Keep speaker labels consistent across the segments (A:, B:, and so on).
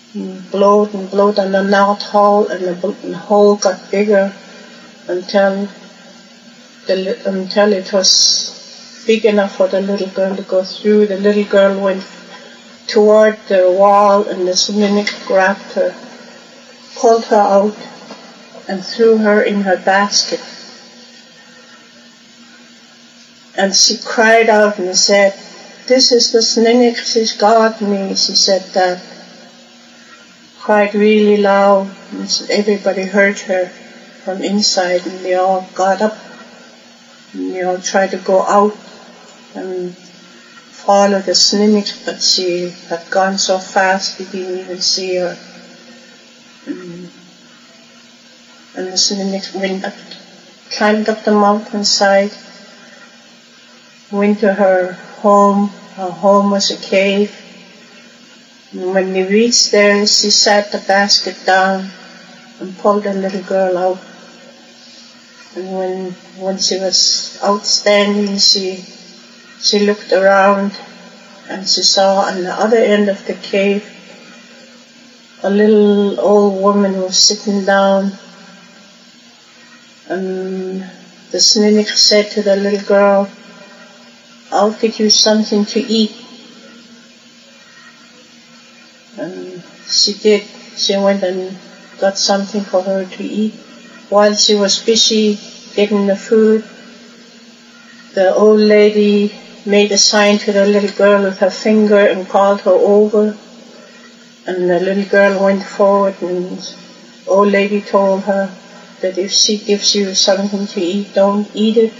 A: blowed and blowed, and the knot hole, and the hole got bigger until it was big enough for the little girl to go through. The little girl went toward the wall, and the Snuneyk grabbed her, pulled her out, and threw her in her basket. And she cried out and said, "This is the Snuneyk, she's got me." She said that. Cried really loud, and everybody heard her from inside, and they all got up, and they all tried to go out and follow the Snuneyk, but she had gone so fast they didn't even see her. And the Snuneyk climbed up the mountainside, went to her home. Her home was a cave. And when they reached there, she sat the basket down and pulled the little girl out. And when she was outstanding, she looked around, and she saw on the other end of the cave a little old woman was sitting down. And the Snuneyk said to the little girl, "I'll get you something to eat." And she did. She went and got something for her to eat. While she was busy getting the food, the old lady made a sign to the little girl with her finger and called her over. And the little girl went forward, and the old lady told her that if she gives you something to eat, don't eat it.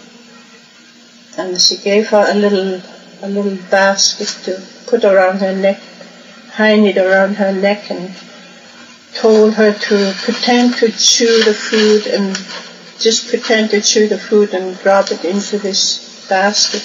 A: And she gave her a little basket to put around her neck, hang it around her neck, and told her to pretend to chew the food, and just pretend to chew the food and drop it into this basket.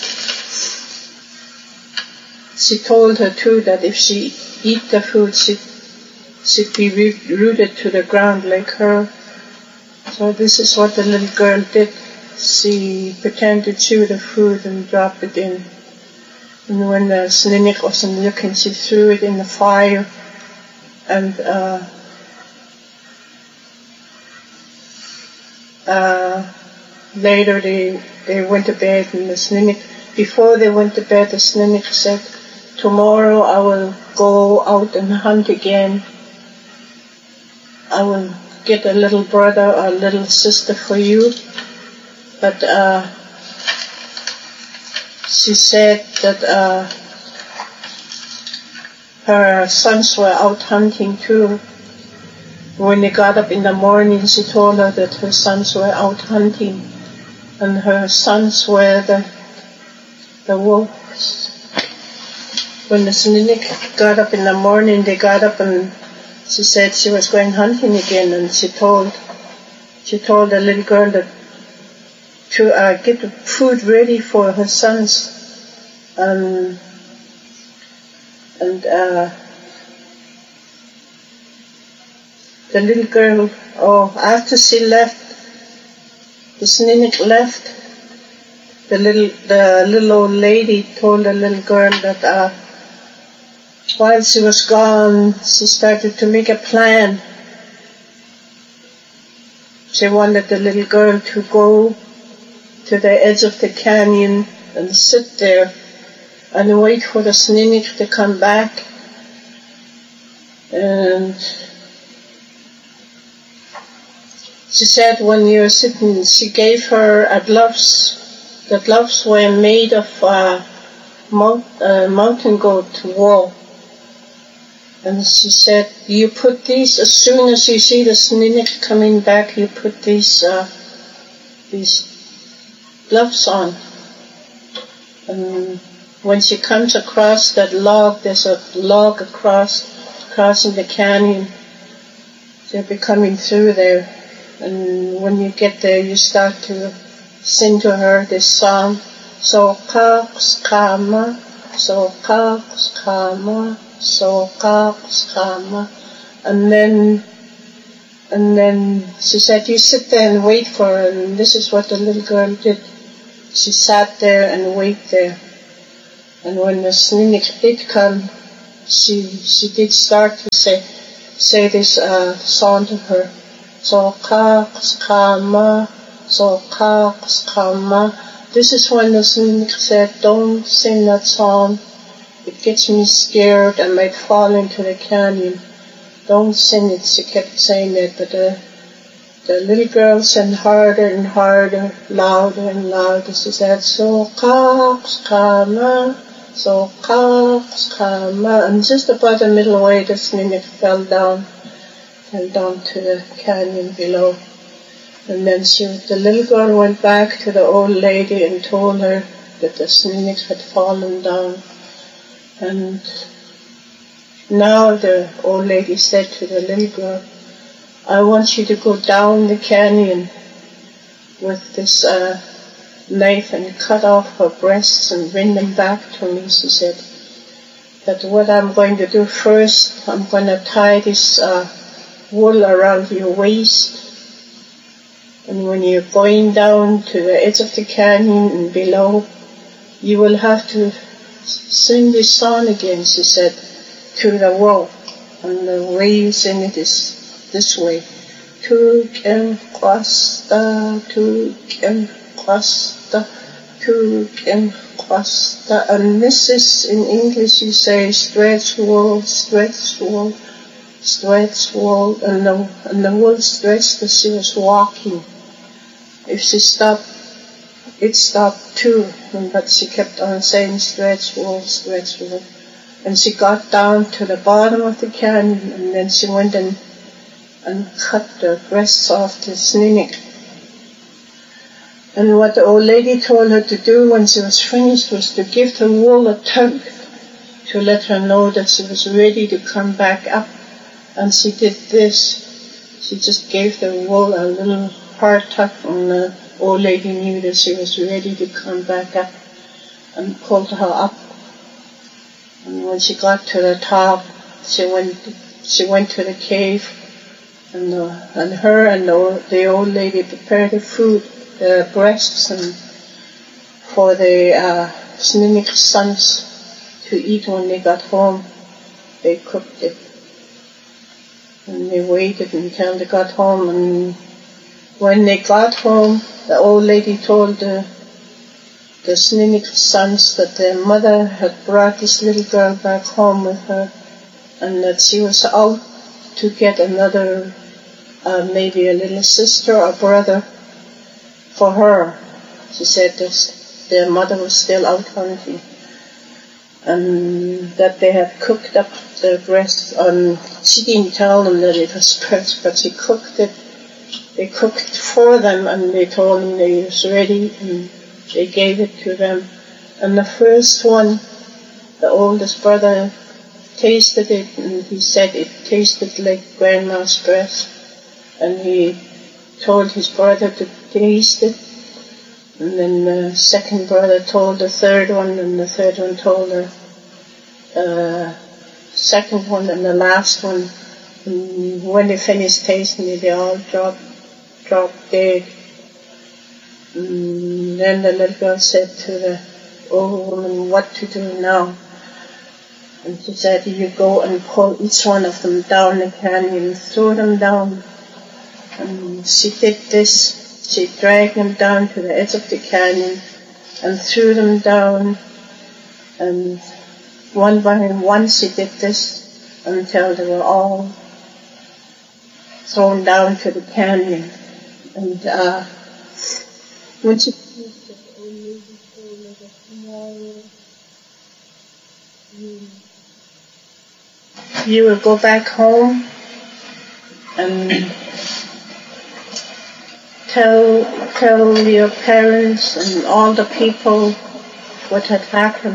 A: She told her too that if she eat the food, she'd be rooted to the ground like her. So this is what the little girl did. She pretended to chew the food and dropped it in. And when the Snuneyk wasn't looking, she threw it in the fire. And later they went to bed, and the Snuneyk, before they went to bed, the Snuneyk said, "Tomorrow I will go out and hunt again. I will get a little brother or a little sister for you." But she said that her sons were out hunting too. When they got up in the morning, she told her that her sons were out hunting, and her sons were the wolves. When the Snuneyk got up in the morning, they got up, and she said she was going hunting again, and she told the little girl that to get the food ready for her sons, and the little girl, after she left, the Snuneyk left, the little old lady told the little girl that while she was gone, she started to make a plan. She wanted the little girl to go to the edge of the canyon and sit there and wait for the Snuneyk to come back. And she said when you're sitting, she gave her gloves. The gloves were made of mountain goat wool. And she said, you put these, as soon as you see the Snuneyk coming back, you put these gloves on. And when she comes across that log, there's a log crossing the canyon. They'll be coming through there. And when you get there, you start to sing to her this song, Sokakskama, Sokakskama, Sokakskama. And then she said, you sit there and wait for her. And this is what the little girl did. She sat there and waited there. And when the Snuneyk did come, she did start to say this song to her. So kama, so kama. This is when the snake said, "Don't sing that song. It gets me scared. I might fall into the canyon. Don't sing it." She kept saying that, but the little girl sang harder and harder, louder and louder. She said, "So kama, so kama." And just about the middle way, the snake fell down to the canyon below. And then the little girl went back to the old lady and told her that the snake had fallen down. And now the old lady said to the little girl, "I want you to go down the canyon with this knife and cut off her breasts and bring them back to me." She said that what I'm going to do first, I'm going to tie this wool around your waist. And when you're going down to the edge of the canyon and below, you will have to sing this song again, she said, to the wall. And the way you sing it is this way. Tukem kwasta, tukem kwasta. And this is, in English you say, stretch wool, stretch wool, stretch wool. And the wool stretched as she was walking. If she stopped, it stopped too, but she kept on saying stretch wool, stretch wool. And she got down to the bottom of the canyon, and then she went and cut the breasts off the snake. And what the old lady told her to do when she was finished was to give the wool a tug to let her know that she was ready to come back up. And she did this. She just gave the wool a little hard tug, and the old lady knew that she was ready to come back up, and pulled her up. And when she got to the top, she went to the cave, and her and the old lady prepared the food, the breasts, and for the snake's sons to eat when they got home. They cooked it, and they waited until they got home. And when they got home, the old lady told the snake's sons that their mother had brought this little girl back home with her, and that she was out to get another, maybe a little sister or brother for her. She said their mother was still out hunting, and that they had cooked up the breast. She didn't tell them that it was breast, but she cooked it. They cooked for them, and they told them they was ready, and they gave it to them. And the first one, the oldest brother, tasted it, and he said it tasted like Grandma's breast. And he told his brother to taste it. And then the second brother told the third one, and the third one told the second one, and the last one. And when they finished tasting it, they all dropped dead. And then the little girl said to the old woman what to do now. And she said, "You go and pull each one of them down the canyon, throw them down." And she did this. She dragged them down to the edge of the canyon and threw them down. And one by one she did this until they were all thrown down to the canyon. And when she finished it, the old lady told her that tomorrow you will go back home and tell your parents and all the people what had happened.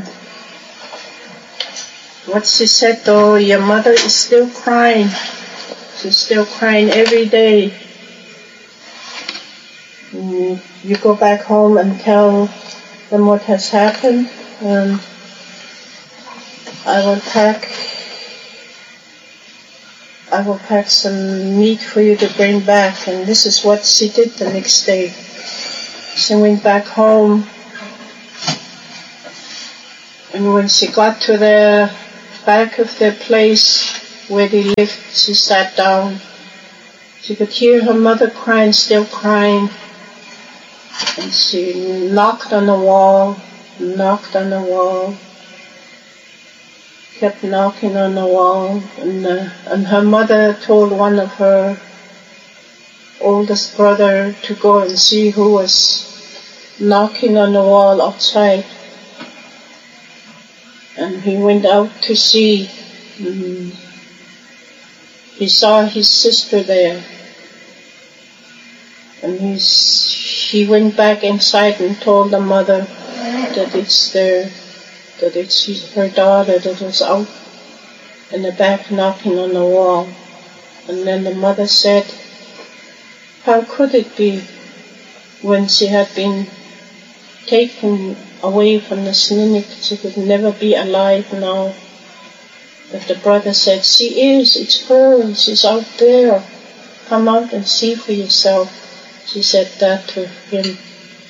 A: What she said though, your mother is still crying. She's still crying every day. You go back home and tell them what has happened, and I will pack some meat for you to bring back. And this is what she did the next day. She went back home, and when she got to the back of the place where they lived, she sat down. She could hear her mother crying, still crying. And she knocked on the wall, kept knocking on the wall. And her mother told one of her oldest brother to go and see who was knocking on the wall outside. And he went out to see. He saw his sister there. And he went back inside and told the mother that it's her daughter that was out in the back knocking on the wall. And then the mother said, how could it be when she had been taken away from the Snuneyk, she could never be alive now? But the brother said, she is, it's her, she's out there. Come out and see for yourself. She said that to him.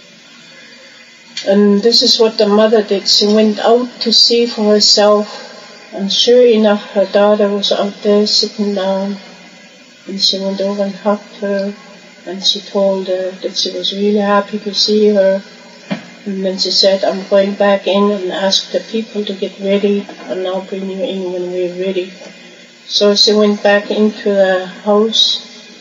A: And this is what the mother did. She went out to see for herself. And sure enough, her daughter was out there sitting down. And she went over and hugged her. And she told her that she was really happy to see her. And then she said, I'm going back in and ask the people to get ready. And I'll bring you in when we're ready. So she went back into the house.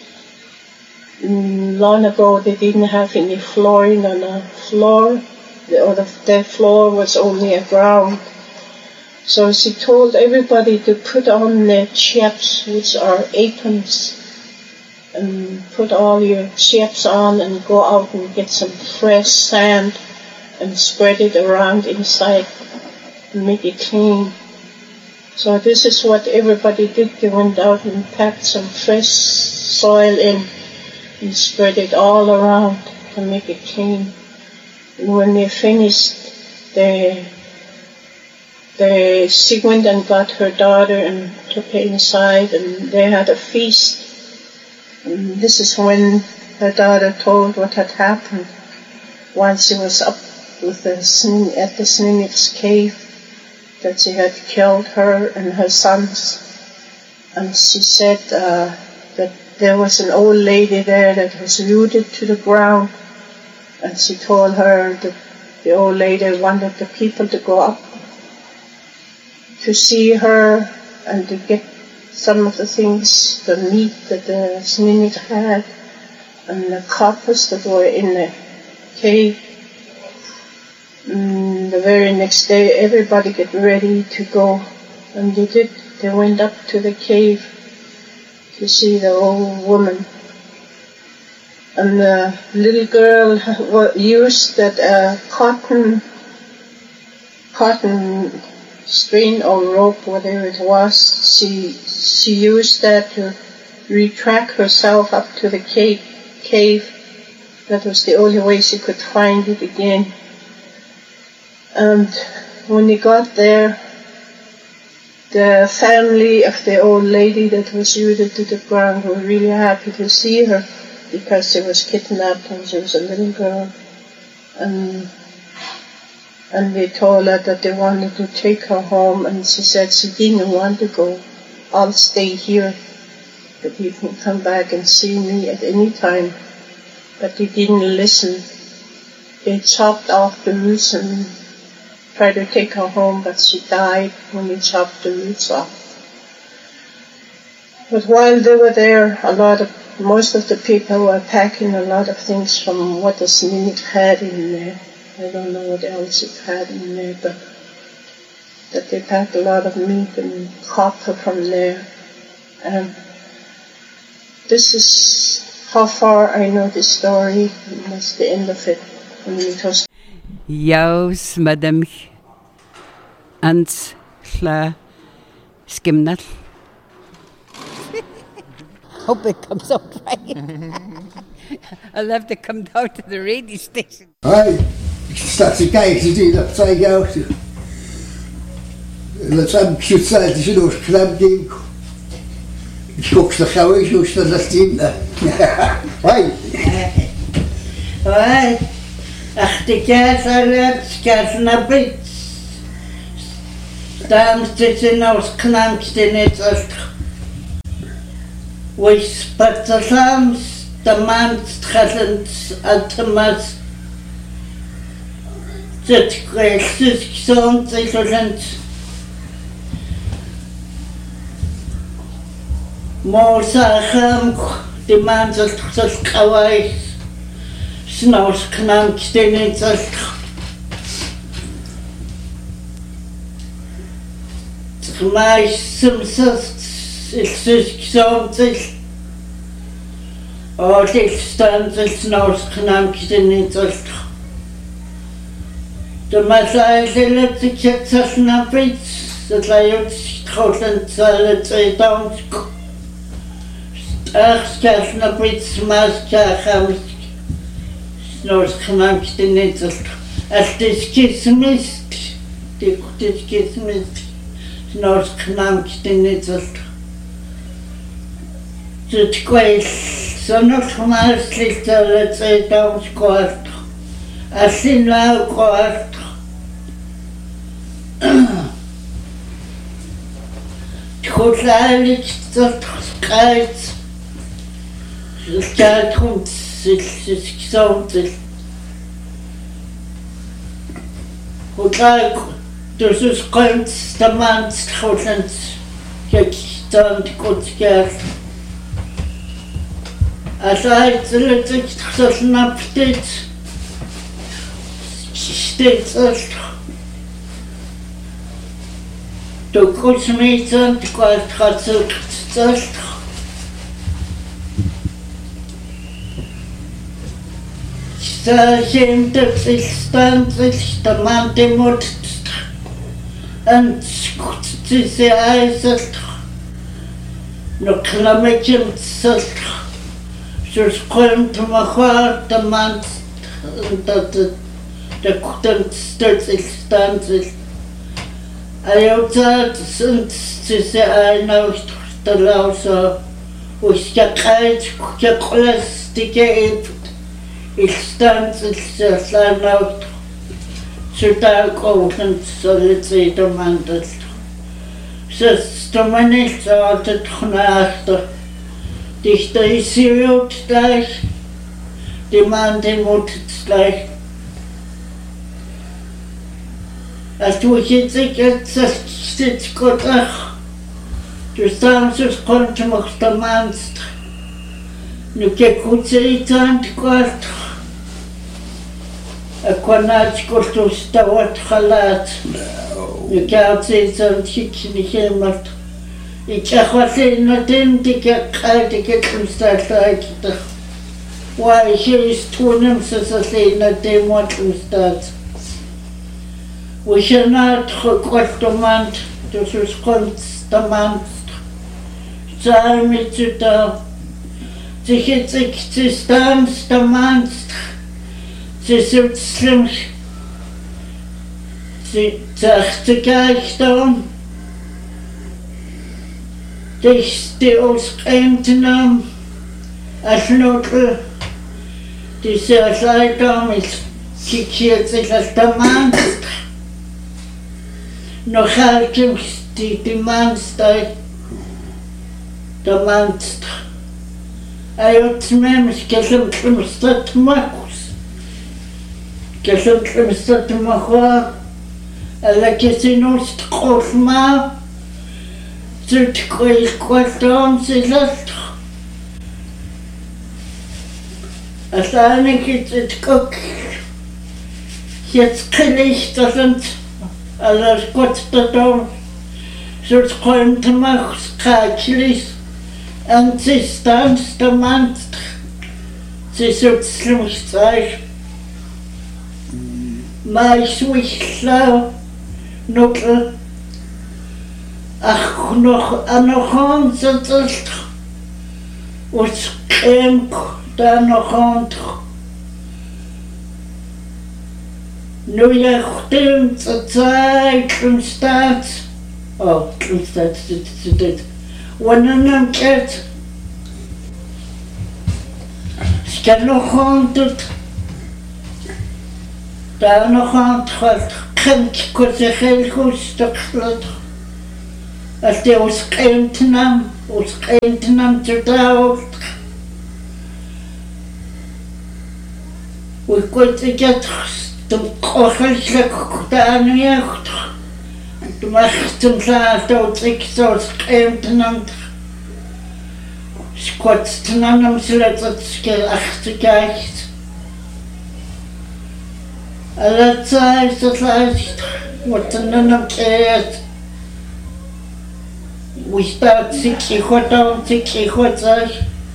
A: Long ago they didn't have any flooring on the floor. The floor was only a ground. So she told everybody to put on their chaps, which are aprons, and put all your chaps on and go out and get some fresh sand and spread it around inside and make it clean. So this is what everybody did. They went out and packed some fresh soil in and spread it all around to make it clean. And when they finished, she went and got her daughter and took her inside, and they had a feast. And this is when her daughter told what had happened while she was up with at the Snuneyks cave, that she had killed her and her sons. And she said that there was an old lady there that was rooted to the ground, and she told her that the old lady wanted the people to go up to see her and to get some of the things, the meat that the Snuneyk had and the coppers that were in the cave. The very next day everybody get ready to go, and they did. They went up to the cave to see the old woman. And the little girl used that cotton string or rope, whatever it was. She used that to retract herself up to the cave. That was the only way she could find it again. And when they got there, the family of the old lady that was rooted to the ground were really happy to see her, because she was kidnapped and she was a little girl. And they told her that they wanted to take her home, and she said she didn't want to go. I'll stay here, but you can come back and see me at any time. But they didn't listen. They chopped off the roots and tried to take her home, but she died when they chopped the roots off. But while they were there, most of the people were packing a lot of things from what the Snuneyk had in there. I don't know what else it had in there, but that they packed a lot of meat and copper from there. And this is how far I know the story, and that's the end of it.
B: Jaus madam ans hla skimnal. Hope it comes out right. I'll have to come down to the radio station.
C: Hi, that's the guy to do that side out. Let's have cute side, you know, crab game. Cooks the cow, you know, that's team. Hi.
D: Hi. Ach, die Kerze, na bits. Staamstitsin aus Knamstinitsalch. Wis Patsalams, Tamans, Trasens, Atamas. Zet Graces, Sons, Isolent. Morsacham, Demands of Kawais, Snows Knamstinitsalch. Mais simsas ilsisksomtis otilstansis nausknamksinitsalch. Tamasaililitsiketsasnapits satlayutskholantsalatsidonsk. Stachskasnapits maskachams nausknamksinitsalch. Altiskismist, dikutiskismist. Nos knamksinitsalch. Zutquail sonol maslitsalatsidonsk quart. Asinlau quart. Tchulalik zaltskait. Skaltrunt silsksomtil. Hutlak. Dus is komt de maand schoolend, gekstand kutsker. Als hij het zich zo snapt dit, steeds als de kutmeten kwart gaat zo zelf. Zijn dat zich stand zich de maand die moet. En skutsi aizat no klamekim tsat sus komt machar de man dat de kutent stilstands ayot sunt tsi ainaust de lausa uskakait kuklas tiket ilstands ilsanaut Zutaal koolend zal het zeker mandelt. Ze stommen niet altijd genaagd. Dichter is hier ook sterk. Die man die moet het sterk. Als je het zegt goed af. Dus soms komt je nog de manst. Nu kijk goed ze iets aan het kwart. Akwanat kortus tawat khalat. Nikatsi zantik nihemat. Ichakhwase natin tikakhatik kumstatakita. Why he is tunem sasasina demotmustat. We shall not requestomant to susconstamant. Zalmitsuta. Zichitstam stamant. Ze zult slim. Ze zegt te kijken. Die ons eemtenaam. Als noodle. Die zegt dan is. Kikje zich als de man. Nog altijd die man staat. De man staat. Hij had mij gezegd dat maakt. كشمت مستت مخوا ألا كسينوس تقوف ما تتكوي كواتهم سيلت أساني كتتكوك يتقليش تسنت ألا سكوتتهم سوت قويمت مخ سكاكليس أنتستانس تمانت سيسوت سلمستايش Mais wisslau nog ach nog aan zit ons kemp daar nog aan nu je goed het staat oh staat dit wanneer een ket skal nog aan Daar nog aan het Skänk kosechel hustoklat. Als de uskentnam tudault. We konden het de kochelsek kutaniacht. De machten zaten ik zo skentnam. Skotstenam zullen het skel achterkijkt. Alle tijd dat lijst wordt er een keert. We staan zich goed aan, zich goed aan.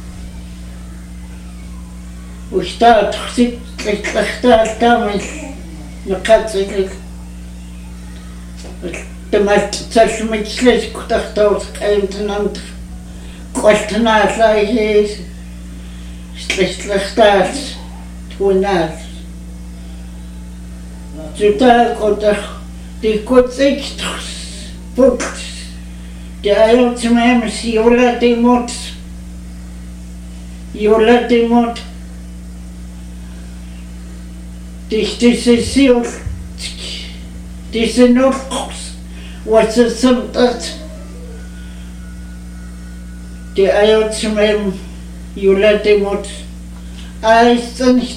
D: We staan zich slecht aan met een katselijk. De meeste zelfs met slecht gedacht als eentje kosten naar zij is. Slecht aan, toen aan. Zodat die kontext boekt. De eiland met Jola de Mot. Deze Noordkoos was het zodat de eiland met Jola de Mot. Hij is er niet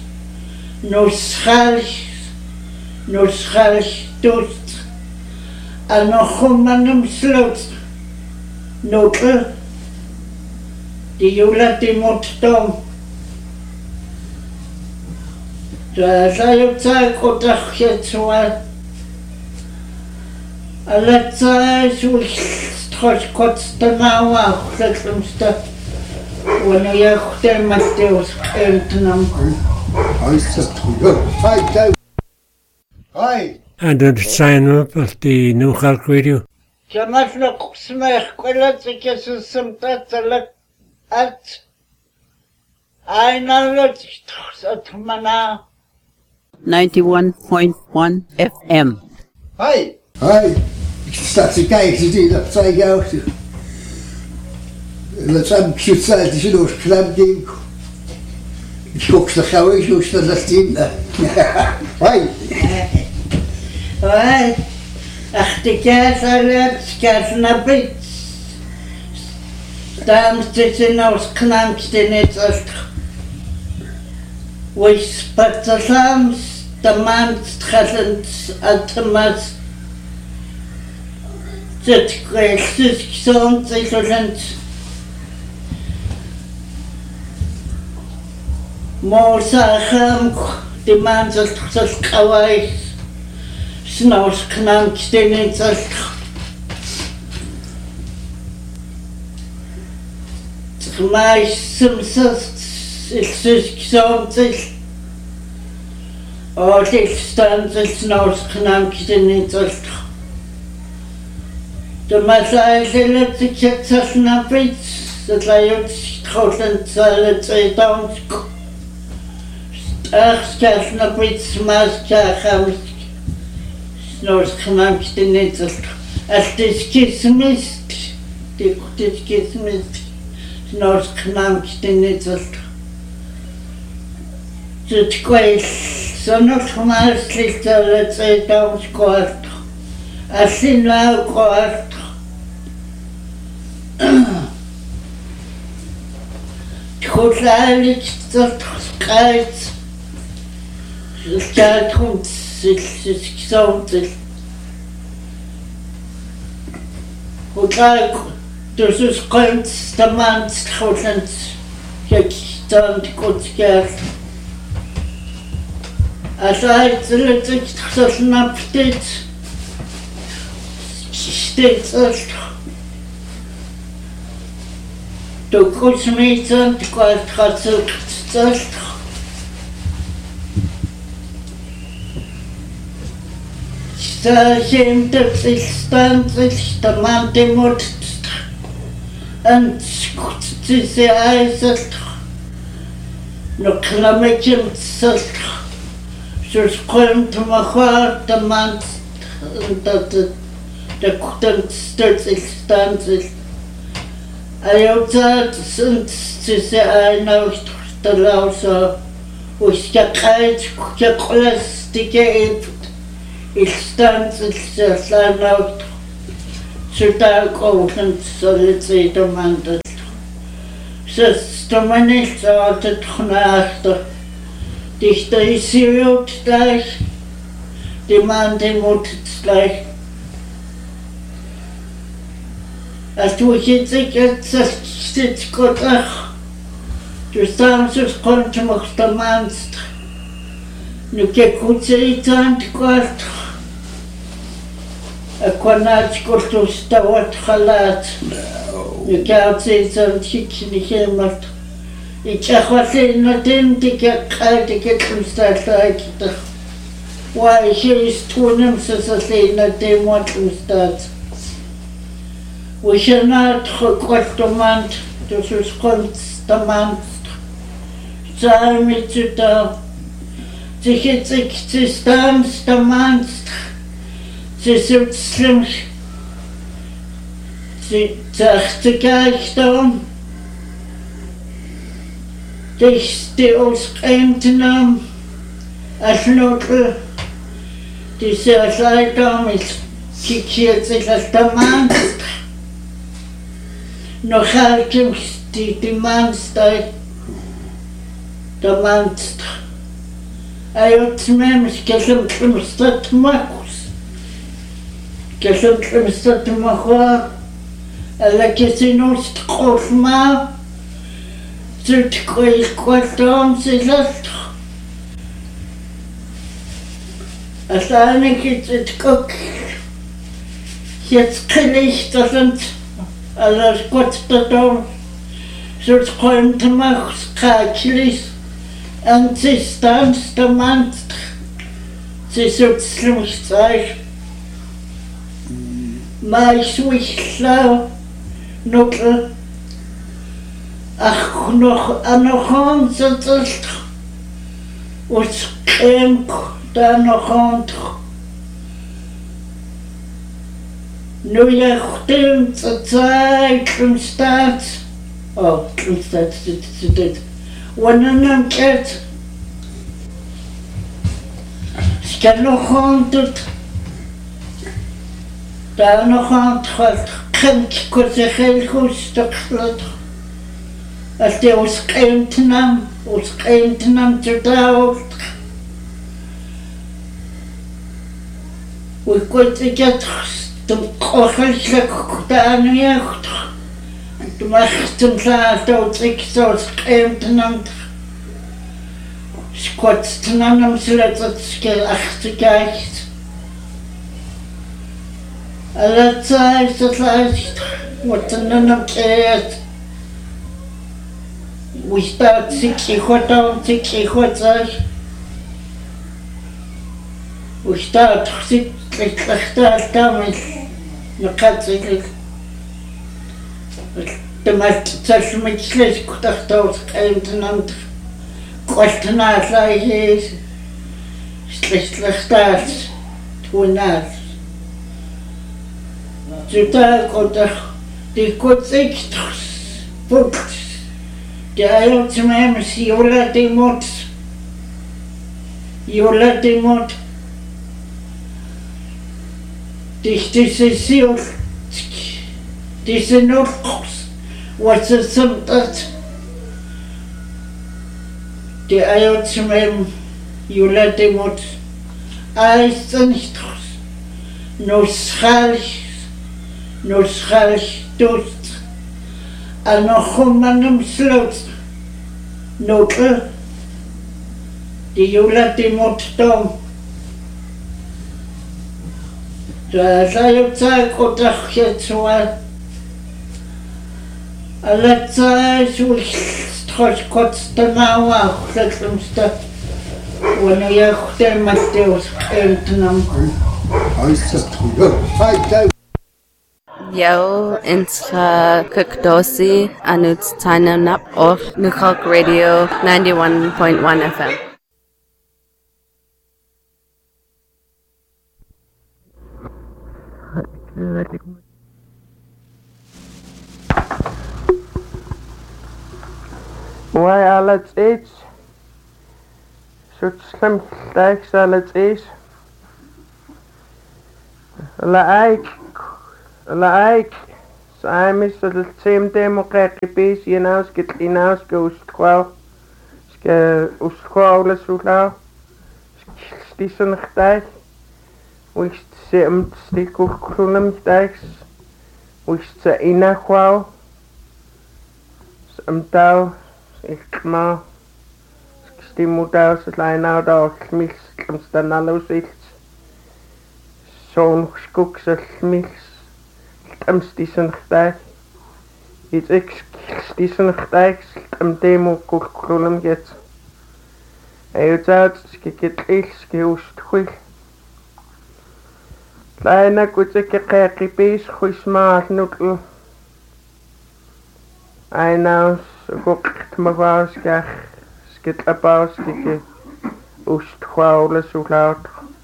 D: nostalgisch dood. En nog om sloot. Noodle. Die Jola die moet doen. Daar zei op tijd goed dat zo. Alle tijd zo straks kort de nauw af. Dat is dat. Wanneer je goed met de schijntnam.
C: Hi.
E: And then sign up at the New Clark Radio.
D: Jamás nog smech, kwellet ik je zo simpellijk uit. Een lot het mana.
B: 91.1 FM.
C: Hi. Ik sta te kijken, zie dat zei ik ook. Dat zijn gezegd, die zijn ook knap ding. Ik kook de gauw, ik kook dat team. Hi.
D: Hoi, ach de kaas naar bed. Staan zitten als knankste net als. We spatten samen, de man stressend uit de mas. Zit kwijt, gezond, gezond. Moza gaan, de man zit kawaii. Snaus knankste net als. Maar soms is het gezond. Oh, dit staan ze snaus knankste net als. De massa is het ik het snap iets. Dat hij het schoten zal het dan. Ach, ik snap iets, maar ik ga snaus knankste net als. Het is kismist. Het is kismist. Snaus knankste net als. Het kwijt. Zo nog maar slecht zal het dan kort. Als in lauw kort. Goed eigenlijk dat krijgt. Het gaat goed, het is gezond. Goed eigenlijk, dus het komt de maand goed en het stand goed gaat. Als hij het zo snapt dit, steeds als. De kosmeten gaat zo sterk. Staan dat zich stand is de man die moet en het is de ijzer. Nog klammetje zat. Zoals komt maar gaat de man dat de koeten stil stand is. Ayota sunt se ana stala so uskaqait kuqlas tike ilstaansilsaarlaanaut sutaaqoullant solitiitamandal sastamanilsaartatqnaarta dichtaisiuutlaich dimandimutslaich atuhitsikatsastitqotaq tustaamsusqontumortamaanst nukekutiitaantiqaalt aquanaatqultustawatqalaat nukaartiitaantiknihiimalt ichaqwalliinnatin tikeqqaatikitlumstaallaakita waaihiistuunam sasalliinnatimuatlumstaat wishanaatqultumaant tususqonstamaant saamitsutta tihitsiktistaamstamaant sisutslim tsartikaiktaun tihsti usqaimtinam allutlu tisiallaitaamil kikiatsilaltamaant nohalkim titimanstai tamaant ayutmemis kelumtlumstatmakus kelumtlumstatmakua alakisinust qulma tutqilqualtaam silalt asaanikitskok yetsqilichtalant alasquattatam sutqoimtamaqs qaaklis antistaamstamant sisutslimxtaay maisuillau nukla anoqoon satsalt usqeemq taanoqoont nuyaqtim tsatsaay tlumstaat tlumstaat wananamket skanoqoontut taanoqoont qanq kutsaqilhustoqlat alti usqeemtnam tutault wikutikat tumqoxallaktaaniaqt tumartumsaatautiksousqeemtnam squatstnanam silatskel artikaist alatsaisatlaist watnanam keet Wistat sikihotau sikihotay. Wistat sikihotay nakatsik. Temat tsalmitles kutahtaus kaimtanant kwaltanaalaihis slechtlechtas tunas. Jutal kotah dikotsiktus puks. Diayotmems yolatimot dichtisisiol disinurqus watsasumtat diayotmem yolatimot aistanchtus nuschalch tust anochumanum slot notl die yolatimot tom Sayotsa kotachetsua alatsa suistrotstanawa xatlumsta wanayaqtermatteus qertnam
F: Yo intra Kukdosi anuts Tainanap of Nukok Radio 91.1 FM.
G: Why alat age? Should slim legs alat age? Like, Saimis the same demo kekipis, get inaus go squaw, squawless routlau, stissen dijk, which sim stickle crunum dikes, which the inaquau, some dow, ikma, stimudaus, line out of smiths, stanalus it. Zo'n skoekselsmils, stissen gdijk. Iets stissen gdijk, demo kulkulum get. Uit, skikit ilski goed. Kleine kutsike kerkipis, goeismaal noetel. Einaus, gokt mevrouw skit abaus, skike oostgouwle zo laut.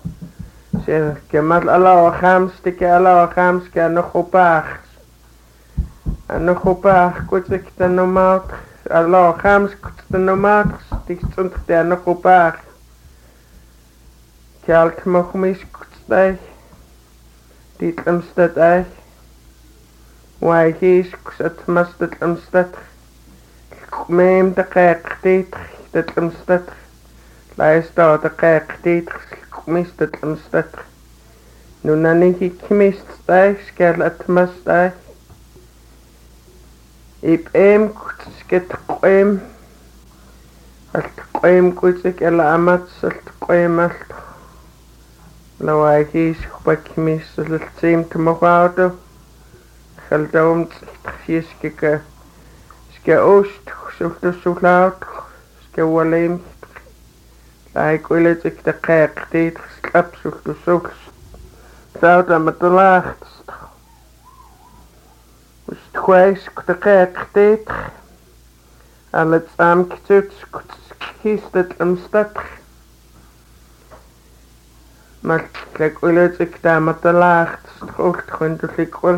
G: Kemal Allah khams ke nog opag. En nog opag kutsik de normaal. Allah khams de normaal. Die stond der nog opag. Kalt mochmis kutstai. Die amstad ai. Why he's kusat mustad amstad. Meem de kijk dit dat amstad. Luister de kijk dit. Mist amstad. Nu nani hikmist stijg, skal atmas stijg. Ip sket qoem. Alt qoem kutsik ala amat alt qoem alt. Lawai his bakmis alt seem te mogaudo. Geldoom skiske ske oost, sulto sulaut, ske waleem. Like will it the crack date absolute to soaks. South met the last. Was twice the crack date. And let's kiss that stuck. Maar like will it the met the last. Strokt gewoon to lick well.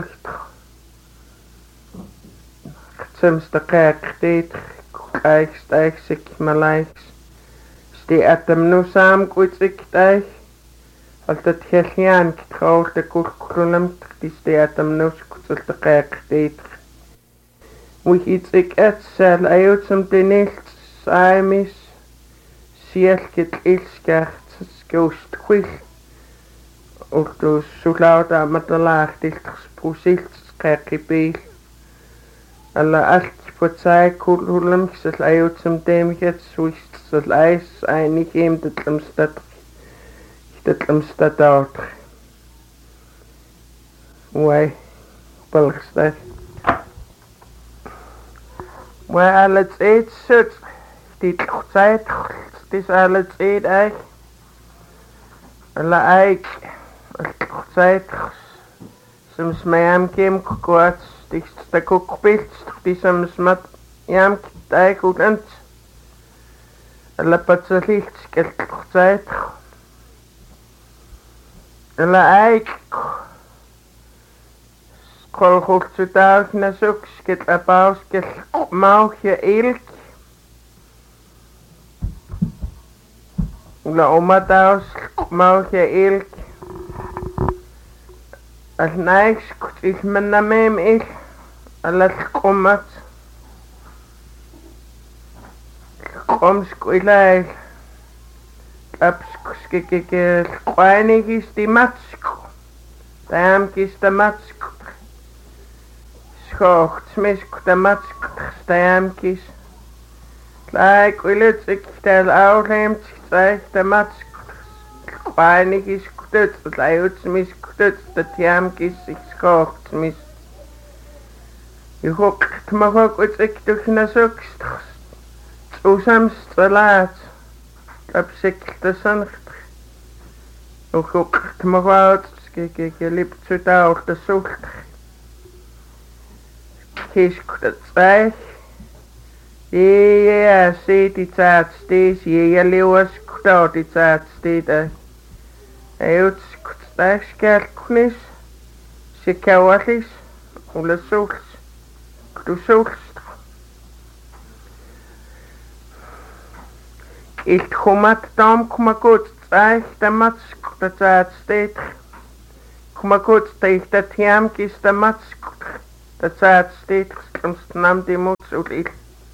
G: Sims the crack date. Stijg sick my likes. Die atem nu saam kutsik dij. Als dat heel getrouwd de kurkulum, die atem nu kutsik de kijk deed. Wie iets ik et zal uit som de niet saimis. Siel get ilskert skoost kwil. Ook de zo laut aan met de laag dicht gespoesild scherkipeel. Alle alt voor zij kululum zal uit som demget swist. Zal ijs einig hem dat amstad out. Why Balkstad. Why alles eet zit. Die tijd is alles eet eig. Alle eik. Tijd. Soms mij am kiem kort. Die sta kookbeeld. Die soms met jam eik goed ent. Alla patsalil skelt tijd. Alla eik. Skol goed zu dag na zoek skelt abau skelt mauwje ilk. Alla oma daus mauwje ilk. Al nijs skut ik menna meem ik. Alla komat. Omskuilai. Abskikkel. Quainig is die matsk. Damk is de matsk. Schocht smisk de matsk. Damk is. Like will it tel outleemt zich de matsk. Quainig is kutut. Like smisk kutut. De damk is zich schocht smisk. Je hokt mag ook wat ik toch na zoekst. Osamst verlaat, op zich de zoncht. Ook hokt me wat, je liep zo daar de zocht. Kies het zwijg. Ja, zie die tijd steeds, je leeuwers kudaat die tijd steeds. Hij uit het scherknis, ze kauwatjes, ole zocht, du zocht. Ik kom met dam, kom maar goed, zeg de matsk, dat het steeds. Kumakut teihta tiam kista matskut. Tatsaat steet stamstam dimuts ulil.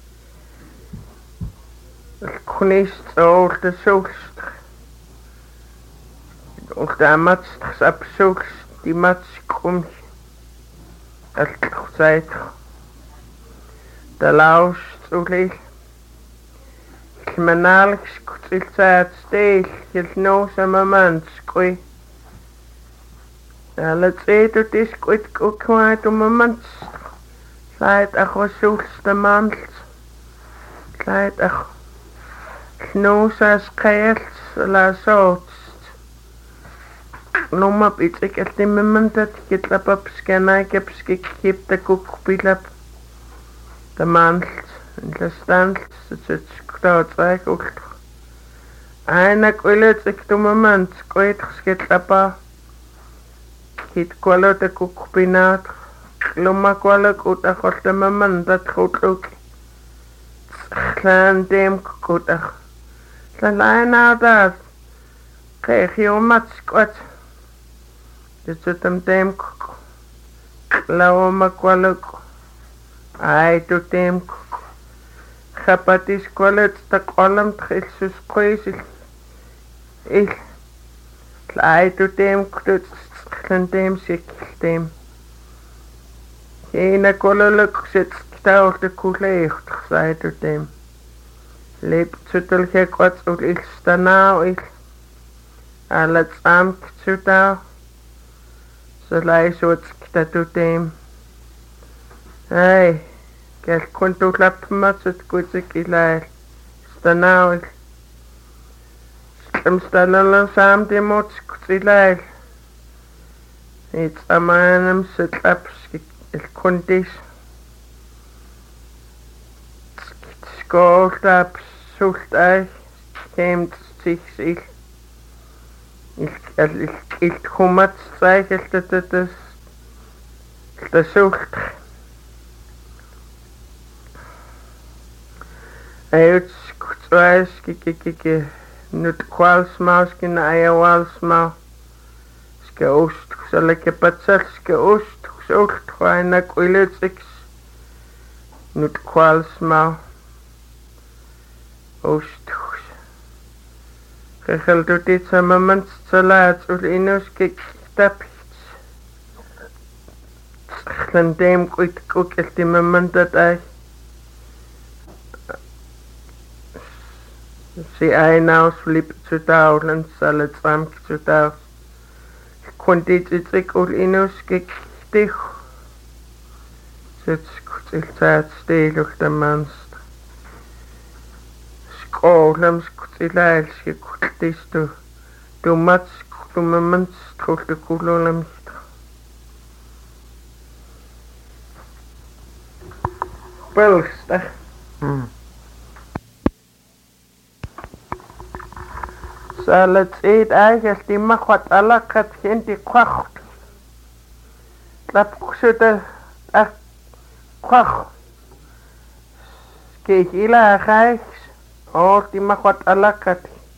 G: Kunist olta sulst. Olta matst sapsulst di matskum. Altzeit. Da laust ulil. Manalks kutilsaat steel hilnosa mamanskui. Let's this quit quite moments. Seit a hosulsta mans. Seit a knosa skels la sots. Noma pitik at the moment that get up scanai kepski keep the cook pilap. The mans and the stands it's crowd like ult. Aina quillet ik to moments quite skit up. Hit kwalo te kukpinaat. Luma kwalo kuta kosta maman dat kutluk. Slaan dem kuta. Slaan nou dat. Kreeg je matskot. Dit zit hem dem kuk. Lauma kwalo. Ai to dem kuk. Chapatis kwalo sta kwalam trilsus kweesil. Ik. Ai to dem kuk. Dem siktem. Ena kololuk zit staal de koeleegt, zei het dem. Leep zutel gek wat ook ik sta nou ik. Al het amk zutel. Zo lijst wat dat doet dem. Hey, kijk kon toch lappen met het goed ik ilai. Sta nou ik. Sta nou samen dem moet ik ilai. It's a man sit up il kondis. Skolt up sult ei kemt sich il kumat zeigt das sult. Uit skutwais kikikike nut kwals maus kin ayawals mau. Ske oost zal ik het patsel ske oost zocht gewoon ik wil het seks niet kwals maar oost regel doet dit samen met salaat of inus kijk stap dan dem kwijt ook echt die moment dat hij zie hij nou sliep zu touwen zal het samen zu touwen. Kon dit ik ook inus kijk dich. Zit ik zaad stil op de manst. Skoolem skutilail skikutis tu mats tu mamans trof de kulolem. Belsta. Zal het eet eigenlijk die mag wat alle gaat geen die kwacht. Dat zit echt kwacht. Kijk, ila rijks. Oh, die mag wat alle gaat.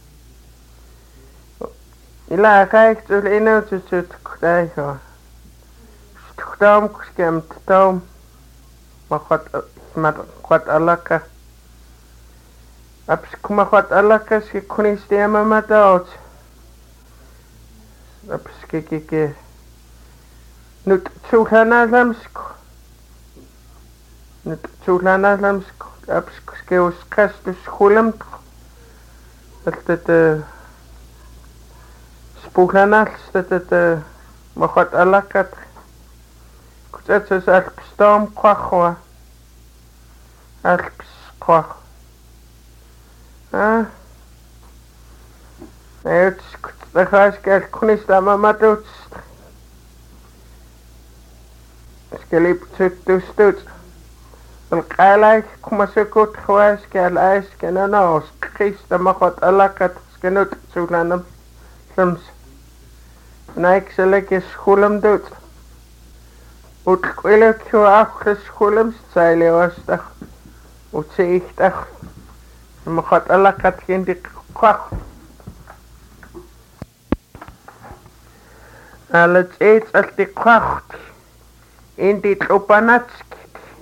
G: Ila rijks, dus in het zit krijgen. Stom geskemt, stom. Mag wat alle gaat. Aps kuma wat alakas ke kunis de mama dood. Aps ke nut chulana lamsk. Nut chulana lamsk. Aps ke us kast schulam. Dat spulana dat mag wat alakat. Kutset is alp storm kwachwa. Alp kwach. Het is kijk kunis da mama doet. Skeliep tot. Een keilijk kom zo goed geweest kelijs kennen nou. Gisteren mag wat alakat genut zo lang soms. Nee, ik zal lekker schoolem doet. Uit kwijlijk zo achter schoolem zeilen was toch. Uit zie ik toch. Mag wat alakat geen die kwak. Alet eet al die kwacht in die tropanatsk.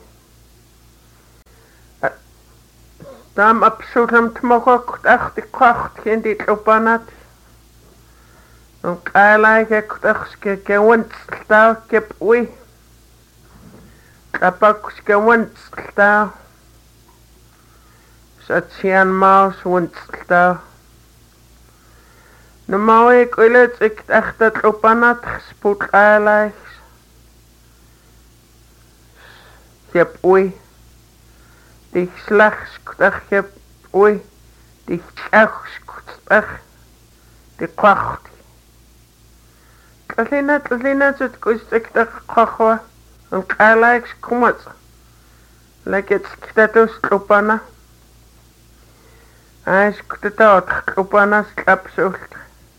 G: Dam absoluut mogelijk echt die kwacht in die tropanat. Und kailaik ek gewunstel kep ui. Kapak gewunstel. Satjan maus wunstel. Normaal ik wil het ik echt dat tropanat gespoed kailaik. Kep ui. Die slagskutag heb ui, die chagskutag, die kwacht. Tlina zit kustikdag kwachwa, en kailaik skumat. Like het skitatus klopana. Hij skitatot klopana slapsult.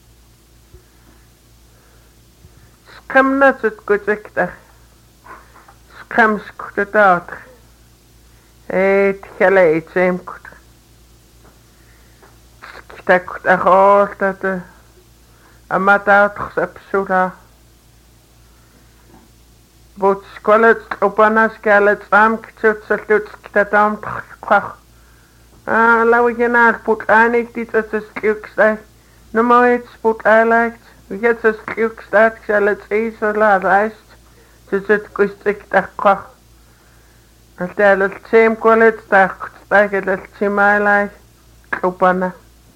G: Skamna zit kustikdag. Skam skitatot. Het geleid zijn goed. Stak achor dat de amatat gesapsula. Bot skolet opanas galet am ktsut salut sktatam kwach. Lawe je naar put anik dit is skukstay. No mooit put aileicht. Wie het skukstad galet zo la reist. Zit kustik dag kwach. Als daar het zeem kwalet staat het zeemailaai opana.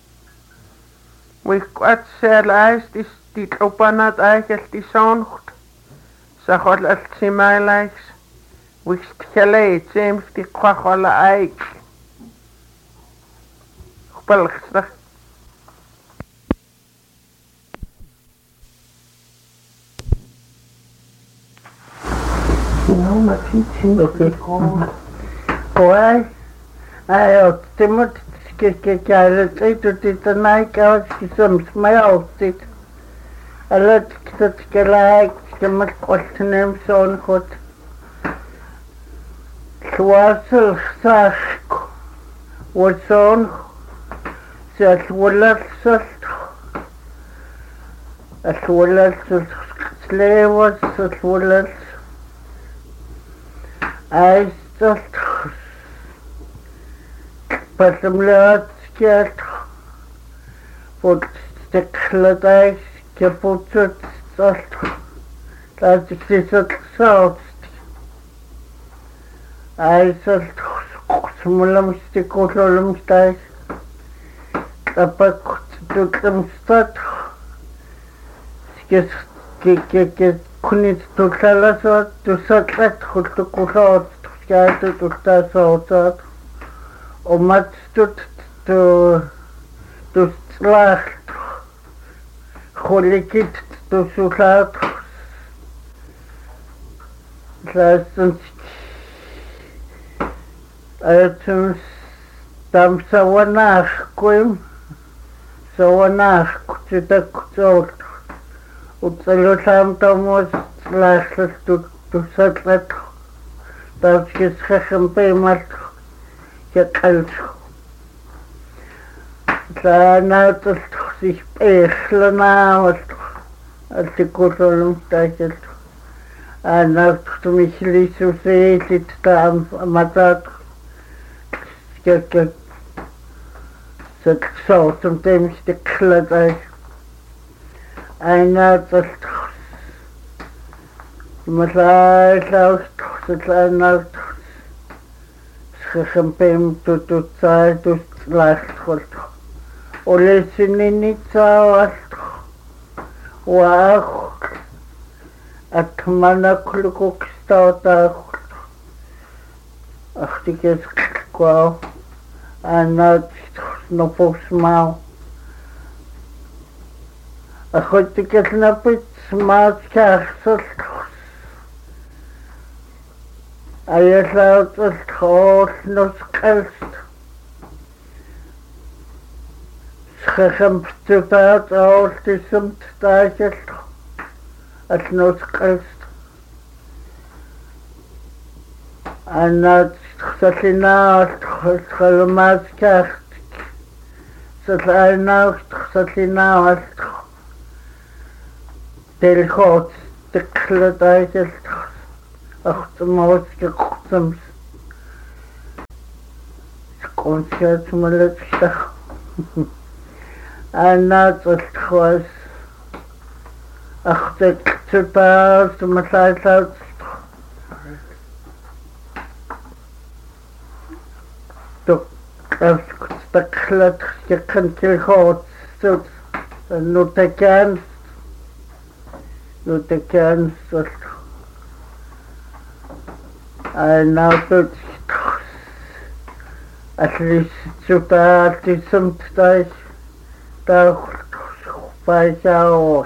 G: Wie kwart zeerlijst is die opana het eigenlijk die zo'n goed. Zag wat het zeemailaai. Wie geleid zeem die kwach alle eik. Gepelgstag.
D: No, maar fietsen. Oké. Hoor. Hij timot het eet dat dit een eik als je soms mij altijd. Alles dat gelijk, je moet kort nemen zo'n goed. Zoals zag, wordt zo'n, zoals wordt het, als wordt het sleeuwen, zoals wordt het. Hij is dat pas hem laat schiet voor de kledij kapot dat is het zout. Hij is dat smolam stikolam stai tapak doet hem stad ke kunit totala so to satlat goed to koot skait to ta so o mat to slag kholikit to sulat laatens uitens tam sawanach koim sawanach kutak zo Utsalo sam tomos laslas tu satlat dat je schegem pemat je kalt daarna tot zich eglena wat als ik kortom dat en dat tu michli so se dit tam matat que se so sometimes de kladai Einer das Masai laut das einer schempem tu sai tu last hol ole sinini tsawas wa atmana klukuk stauta achtikes kwa ana no posmau Goed, ik heb snap het smaakschaarsel. Hij laat het groot nog kerst. Schegempst uit als het soms staatjes. Het nog kerst. En het salina het gelmaatschaarsel. Het salina het salina het Telgoot teklet eigenlijk achtermoot gekochtums. Concert melodistig. En dat was gewoon achter te paas de massage uit. Toch als teklet je kan telgoot zo nu te kans. Nu te kans. En nou dat at least super sometimes daar bij jou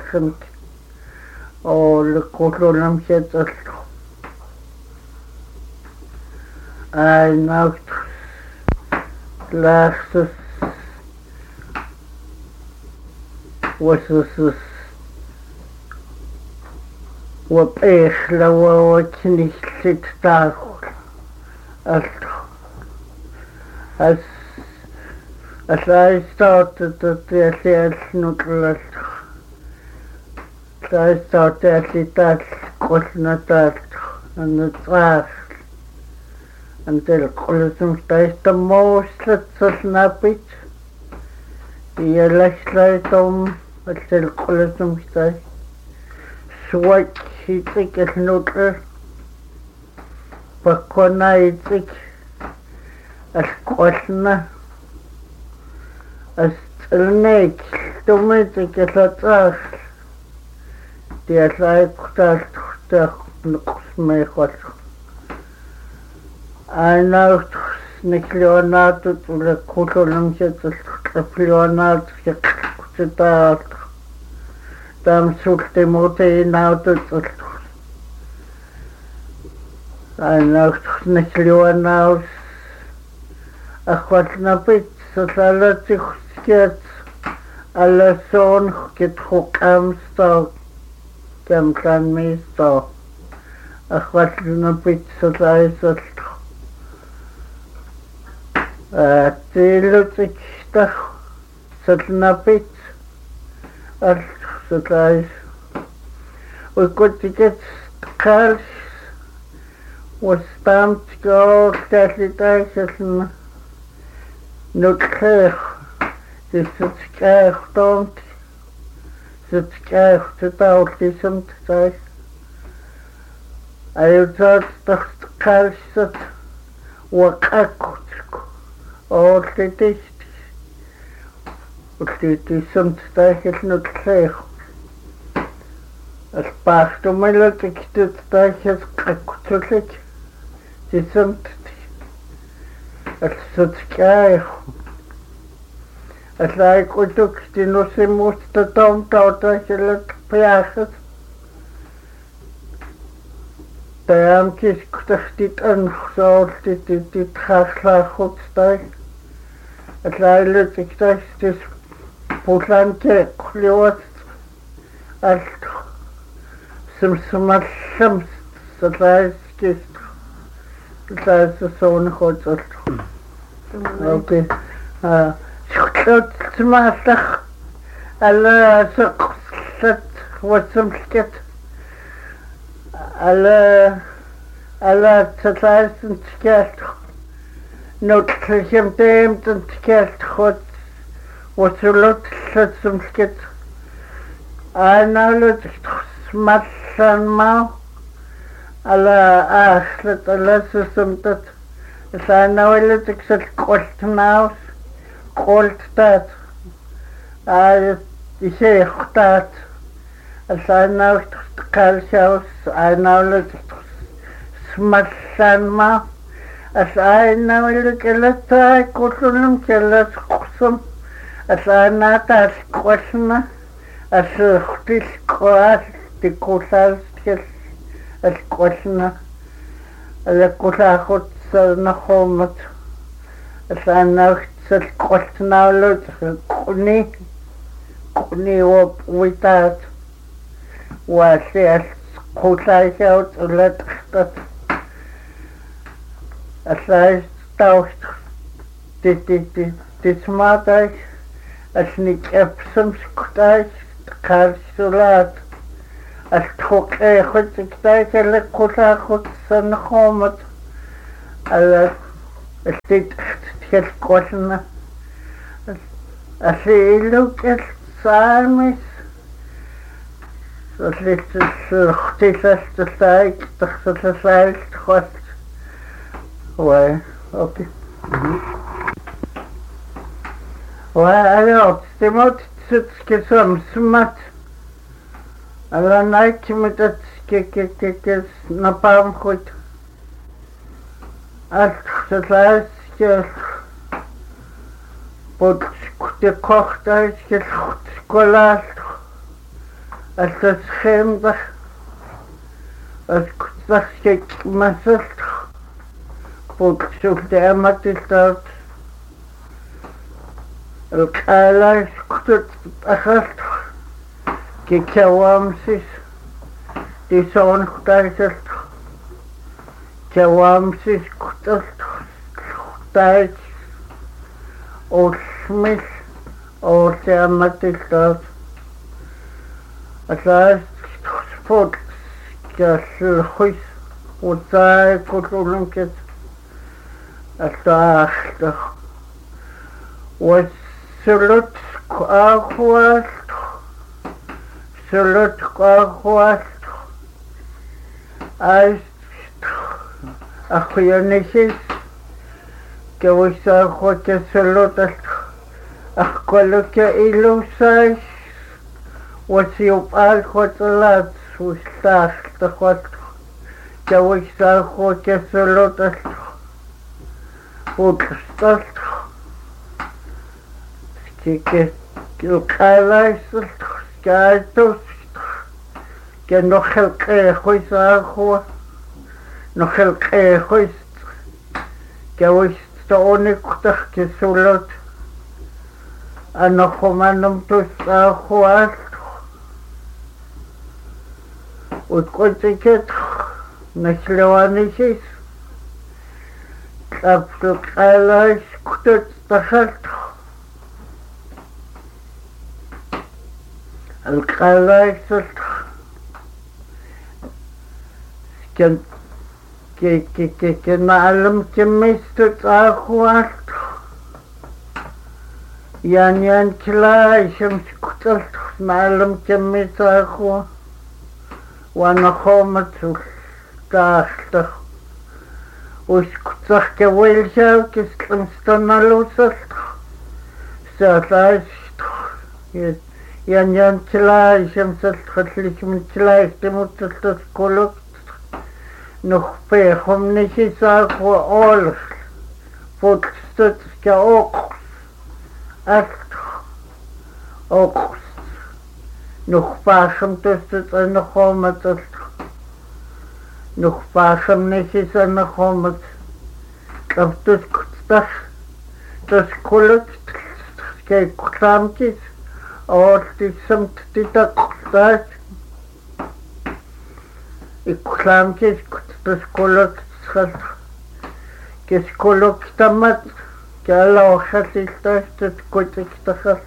D: o de kolonam zit het en nou laatste was het wat echt wat niet zit daar as I started to the nuclear, I started that question that and the trash until colosum stays the most so snappy. The electric until colosum stays. Switch he think it's nuclear. But when I think as question as neck to me think it's a trash. The like that looks me hot. I know Nick Leonardo to the column set the Leonardo sit out. Damn suit the motor now to I know Nick Leonardo. Ach na bit so alle sich get alle son get hookam sto kem kan me sto ach na bit so so tilo sich sta so na bit ach so we could get cars was stamped go that it Nuclear, dus het krijgt dan, het krijgt het autism te zijn. Hij zat toch krijgt het, wat akkoord, altijd is. Autism te zijn is nuclear. Het paard om mij dat ik dit tijd is akkoord, het is een het krijgt. Het lijkt ook die nog in moesten toontoon dat je het vraagt. Daarom kies ik toch dit en zo dit gaat goed zijn. Het lijkt ik dat het poelantje kloot. Als soms dat lijkt is. Het lijkt zo'n goed. Oké. Schut matig. Alle zet wat soms get. Alle zetlijsten skert. Noodkrijg hem ten skert goed. Wat zo lot zet soms get. En alle smatsen mouw. Alle aaslet alle soms dat. Zijn nou wil ik zet kort nou. Kort dat. Ik zeg dat. Zijn nou kalsjaus. Nou wil ik smatsen mouw. Zijn nou wil ik elke kotlum kelas kusum. Zijn nou dat kwasna. Als het kwaad de kotlas als kwasna. Alle kotla goed na homet. Zijn nou het kwast nou lukt. Kuni op witaat. Was het kotla zout let dat. Als hij stouwt. Dit maakt als niet heb soms kwijt. Kaars zo laat.
G: التوق خد كتاك اللي قولا خد سنخومت على التيت تخل قوشنا أسيلو كل سامس اللي تختيسة تسايك تخصص تسايك تخص و اوكي وأنا أستمعت تسكسم سمت على نايك متت كيس نبام خود أتخصص كيس بود كتي كوختايس كيس كولاس أتسخيم أتكتسخ كيك مسلت بود شوفت أمت التارت القالاش كتت أخذت كي كوامسيس دي سون ختايسلت كوامسيس كتت ختايس أو سميس أو سيامت التارت أساس سبوت كالخيس وتاي كتلون كت أساس وسلط أخوات سلط أخوات أيش أخويا نشيس كويس أخوات سلط أخوالك إلو سايش وسيوب أخوات لات وستاخ تخوات كويس أخوات سلط وكستاخ que القالايس كايتوس كنخل قيخويس أخوة نخل قيخويس كويس توني كتخ كسولت أنا خمانم توس أخوات وتقولت كت نشلوانيشيس كابت القالايس كتت دخلت القلايس كان معلم كميستت أخوات يعني كلاي شمس كتلت معلم كميست أخوة وانا خومت داخلت وسكتخ كويل شاو كسلم ستنالوسلت ساتاش يعني تلاي شمسة خطلك من تلاي تموت تسكولك نخفيهم نشي ساقو أولخ فوتستت كأوقس أستخ أوقس نخفاشم تستت نخومت أستخ نخفاشم نشي سنخومت كفتت كتستخ تسكولك كي كتامكيس أولتي سمت تتقصداش إكلام كيس كتسكولك تسخلت كيس كولك تمت كالا وخلتاش تتكوتك تخلت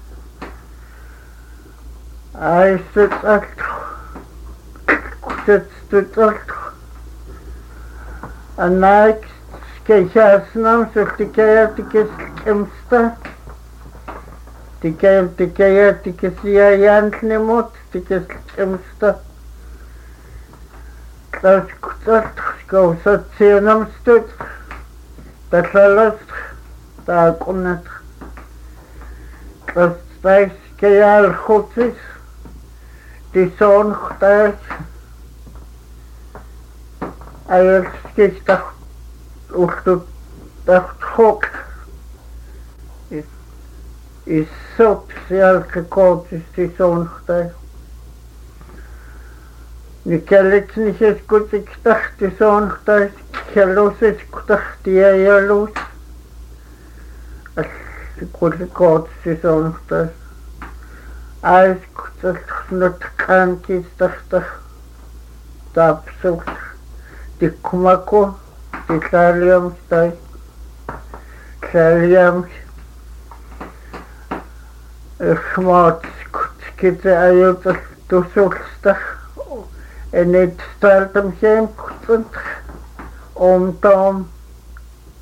G: عايز تتقلت كتتقلت أناك كيشاسنام سلتكياتك كمستا تكيات تكسيان نموت تكسمستا تسكتت كوسات سينمستت تسلست تاكونت تستايس كيال خوتس تسون ختاش أيل سكيش تخت خوك الصوت سيالك كوتس تسون ختاش نكالت نشيس كوتك تخت تسون ختاش كالوسس كتخت يالوس كل كوتس تسون ختاش عايز كتخنت كان كيس تختخ تابسوس تكمكو تساليوم ستاي ساليوم إخمات كت أيوت تسوكستخ
D: En het stelt hem geen goed om dan